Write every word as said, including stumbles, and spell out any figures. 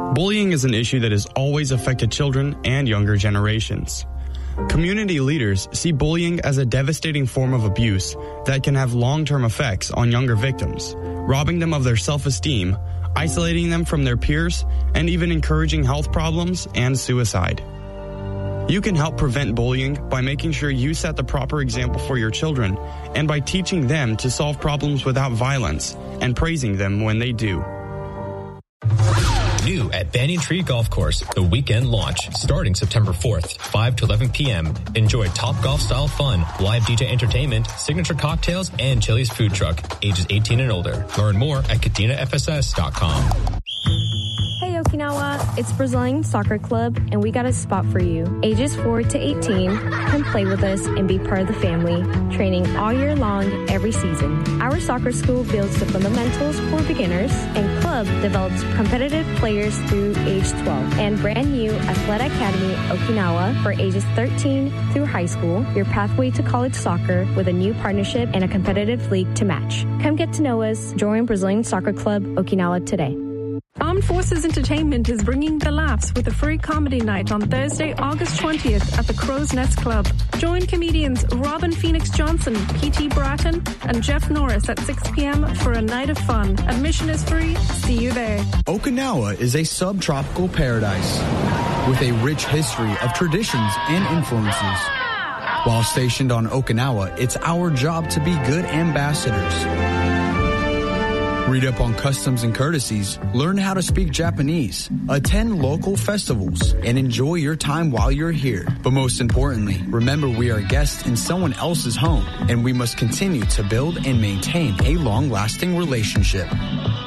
Bullying is an issue that has always affected children and younger generations. Community leaders see bullying as a devastating form of abuse that can have long-term effects on younger victims, robbing them of their self-esteem, isolating them from their peers, and even encouraging health problems and suicide. You can help prevent bullying by making sure you set the proper example for your children and by teaching them to solve problems without violence and praising them when they do. New at Banyan Tree Golf Course, the weekend launch, starting September fourth, five to eleven p.m. Enjoy Top Golf style fun, live D J entertainment, signature cocktails, and Chili's food truck, ages eighteen and older. Learn more at katina f s s dot com. Hey Okinawa, it's Brazilian Soccer Club and we got a spot for you. Ages four to eighteen, come play with us and be part of the family, training all year long every season. Our soccer school builds the fundamentals for beginners and club develops competitive players through age twelve. And brand new Athletic Academy Okinawa for ages thirteen through high school, your pathway to college soccer with a new partnership and a competitive league to match. Come get to know us. Join Brazilian Soccer Club Okinawa today. Armed Forces Entertainment is bringing the laughs with a free comedy night on Thursday, August twentieth at the Crow's Nest Club. Join comedians Robin Phoenix Johnson, P T Bratton, and Jeff Norris at six p.m. for a night of fun. Admission is free. See you there. Okinawa is a subtropical paradise with a rich history of traditions and influences. While stationed on Okinawa, it's our job to be good ambassadors. Read up on customs and courtesies, learn how to speak Japanese, attend local festivals, and enjoy your time while you're here. But most importantly, remember we are guests in someone else's home, and we must continue to build and maintain a long-lasting relationship.